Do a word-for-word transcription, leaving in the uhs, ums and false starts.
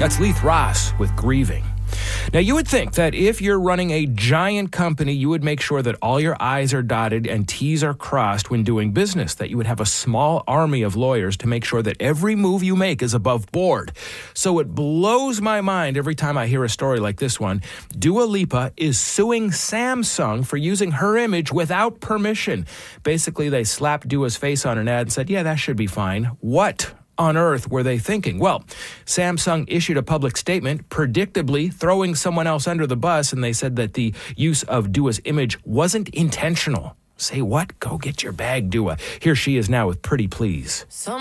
That's Leith Ross with Grieving. Now, you would think that if you're running a giant company, you would make sure that all your I's are dotted and T's are crossed when doing business, that you would have a small army of lawyers to make sure that every move you make is above board. So it blows my mind every time I hear a story like this one. Dua Lipa is suing Samsung for using her image without permission. Basically, they slapped Dua's face on an ad and said, yeah, that should be fine. What on earth were they thinking? Well, Samsung issued a public statement, predictably throwing someone else under the bus, and they said that the use of Dua's image wasn't intentional. Say what? Go get your bag, Dua. Here she is now with Pretty Please. Some